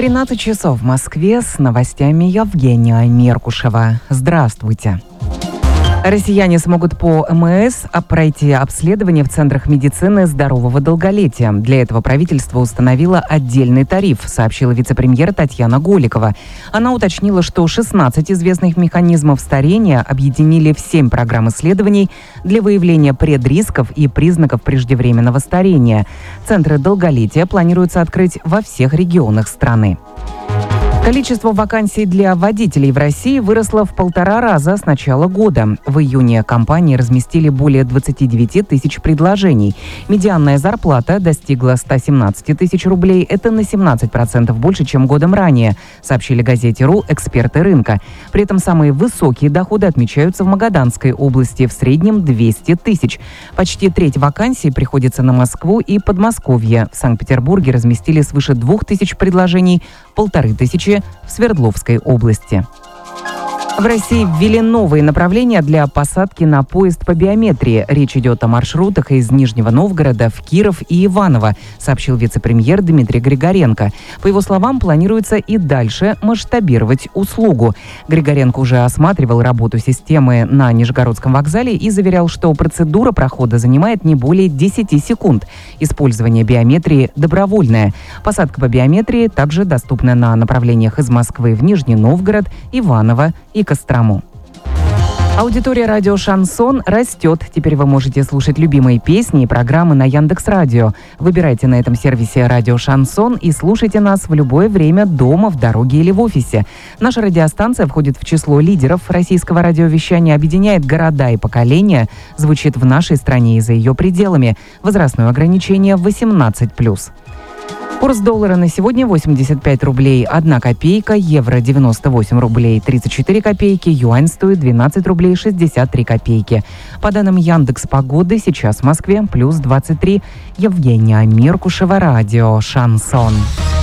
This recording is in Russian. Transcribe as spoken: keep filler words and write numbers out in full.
тринадцать часов в Москве, с новостями Евгения Меркушева. Здравствуйте. Россияне смогут по эм э эс пройти обследование в центрах медицины здорового долголетия. Для этого правительство установило отдельный тариф, сообщила вице-премьер Татьяна Голикова. Она уточнила, что шестнадцать известных механизмов старения объединили в семь программ исследований для выявления предрисков и признаков преждевременного старения. Центры долголетия планируется открыть во всех регионах страны. Количество вакансий для водителей в России выросло в полтора раза с начала года. В июне компании разместили более двадцать девять тысяч предложений. Медианная зарплата достигла сто семнадцать тысяч рублей. Это на семнадцать процентов больше, чем годом ранее, сообщили газете РУ эксперты рынка. При этом самые высокие доходы отмечаются в Магаданской области, в среднем двести тысяч. Почти треть вакансий приходится на Москву и Подмосковье. В Санкт-Петербурге разместили свыше двух тысяч предложений, полторы тысячи в Свердловской области. В России ввели новые направления для посадки на поезд по биометрии. Речь идет о маршрутах из Нижнего Новгорода в Киров и Иваново, сообщил вице-премьер Дмитрий Григоренко. По его словам, планируется и дальше масштабировать услугу. Григоренко уже осматривал работу системы на Нижегородском вокзале и заверял, что процедура прохода занимает не более десяти секунд. Использование биометрии добровольное. Посадка по биометрии также доступна на направлениях из Москвы в Нижний Новгород, Иваново и Кострому. Аудитория радио «Шансон» растет. Теперь вы можете слушать любимые песни и программы на Яндекс.Радио. Выбирайте на этом сервисе «Радио Шансон» и слушайте нас в любое время дома, в дороге или в офисе. Наша радиостанция входит в число лидеров российского радиовещания, объединяет города и поколения, звучит в нашей стране и за ее пределами. Возрастное ограничение восемнадцать плюс. Курс доллара на сегодня восемьдесят пять рублей одна копейка, евро девяносто восемь рублей тридцать четыре копейки, юань стоит двенадцать рублей шестьдесят три копейки. По данным Яндекс.Погоды, сейчас в Москве плюс двадцать три. Евгения Меркушева, радио «Шансон».